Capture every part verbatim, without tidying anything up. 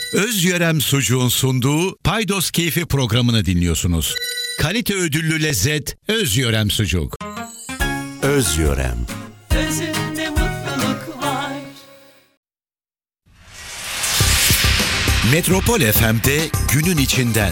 Özyörem Sucuğun sunduğu Paydos Keyfi programını dinliyorsunuz. Kalite ödüllü lezzet Özyörem Sucuk. Özyörem. Özünde mutluluk var. Metropol F M'de günün içinden.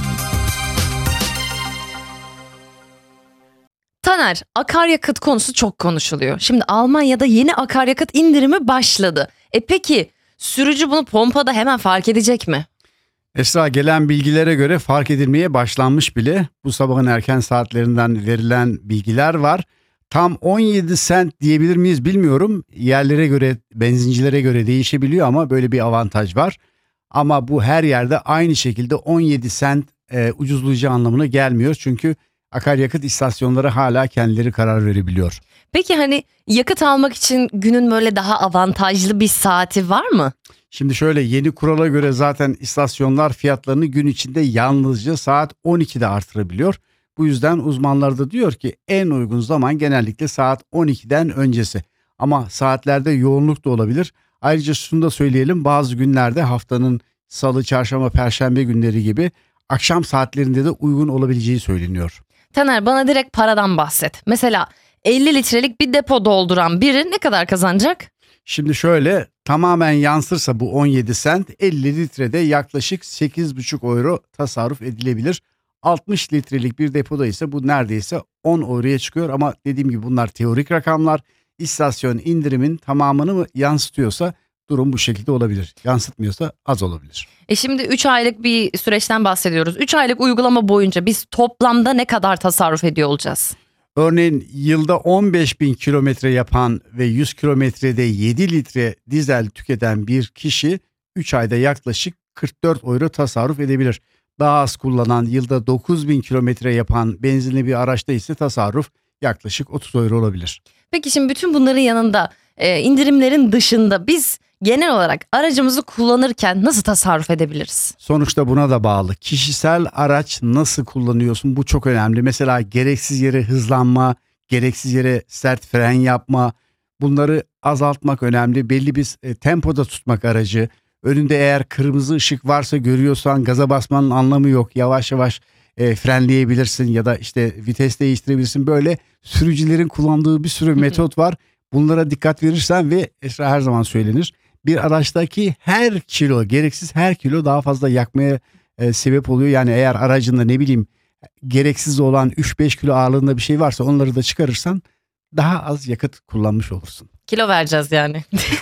Taner, akaryakıt konusu çok konuşuluyor. Şimdi Almanya'da yeni akaryakıt indirimi başladı. E peki sürücü bunu pompada hemen fark edecek mi? Esra, gelen bilgilere göre fark edilmeye başlanmış bile. Bu sabahın erken saatlerinden verilen bilgiler var. Tam on yedi sent diyebilir miyiz bilmiyorum. Yerlere göre, benzincilere göre değişebiliyor ama böyle bir avantaj var. Ama bu her yerde aynı şekilde on yedi sent e, ucuzlayacağı anlamına gelmiyor. Çünkü akaryakıt istasyonları hala kendileri karar verebiliyor. Peki hani yakıt almak için günün böyle daha avantajlı bir saati var mı? Şimdi şöyle, yeni kurala göre zaten istasyonlar fiyatlarını gün içinde yalnızca saat on ikide artırabiliyor. Bu yüzden uzmanlar da diyor ki en uygun zaman genellikle saat on ikiden öncesi. Ama saatlerde yoğunluk da olabilir. Ayrıca şunu da söyleyelim, bazı günlerde haftanın salı, çarşamba, perşembe günleri gibi akşam saatlerinde de uygun olabileceği söyleniyor. Taner, bana direkt paradan bahset. Mesela elli litrelik bir depo dolduran biri ne kadar kazanacak? Şimdi şöyle, tamamen yansırsa bu on yedi sent, elli litrede yaklaşık sekiz buçuk euro tasarruf edilebilir. altmış litrelik bir depoda ise bu neredeyse on euroya çıkıyor ama dediğim gibi bunlar teorik rakamlar. İstasyon indirimin tamamını mı yansıtıyorsa durum bu şekilde olabilir. Yansıtmıyorsa az olabilir. E şimdi üç aylık bir süreçten bahsediyoruz. üç aylık uygulama boyunca biz toplamda ne kadar tasarruf ediyor olacağız? Örneğin yılda on beş bin kilometre yapan ve yüz kilometrede yedi litre dizel tüketen bir kişi üç ayda yaklaşık kırk dört euro tasarruf edebilir. Daha az kullanan, yılda dokuz bin kilometre yapan benzinli bir araçta ise tasarruf yaklaşık otuz euro olabilir. Peki şimdi bütün bunların yanında e, indirimlerin dışında biz genel olarak aracımızı kullanırken nasıl tasarruf edebiliriz? Sonuçta buna da bağlı. Kişisel araç nasıl kullanıyorsun, bu çok önemli. Mesela gereksiz yere hızlanma, gereksiz yere sert fren yapma, bunları azaltmak önemli. Belli bir e, tempoda tutmak aracı. Önünde eğer kırmızı ışık varsa görüyorsan gaza basmanın anlamı yok. Yavaş yavaş e, frenleyebilirsin ya da işte vites değiştirebilirsin. Böyle sürücülerin kullandığı bir sürü metot var. Bunlara dikkat verirsen ve Esra her zaman söylenir, bir araçtaki her kilo, gereksiz her kilo daha fazla yakmaya e, sebep oluyor. Yani eğer aracında ne bileyim gereksiz olan üç beş kilo ağırlığında bir şey varsa onları da çıkarırsan daha az yakıt kullanmış olursun. Kilo vereceğiz yani.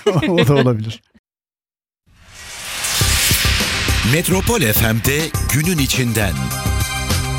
O da olabilir. Metropol F M'de günün içinden.